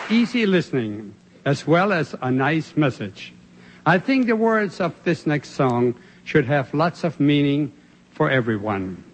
easy listening, as well as a nice message. I think the words of this next song should have lots of meaning for everyone.